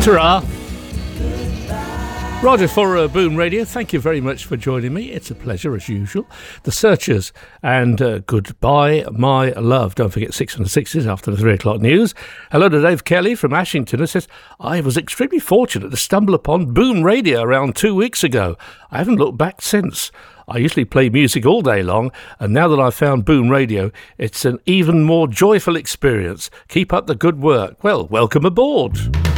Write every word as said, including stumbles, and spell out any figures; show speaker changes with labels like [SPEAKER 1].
[SPEAKER 1] Ta-ra! Roger for uh, Boom Radio, thank you very much for joining me. It's a pleasure as usual. The Searchers and uh, Goodbye My Love. Don't forget six and the sixes after the three o'clock news. Hello to Dave Kelly from Ashington, who says, I was extremely fortunate to stumble upon Boom Radio around two weeks ago. I haven't looked back since. I usually play music all day long, and now that I've found Boom Radio, it's an even more joyful experience. Keep up the good work. Well, welcome aboard.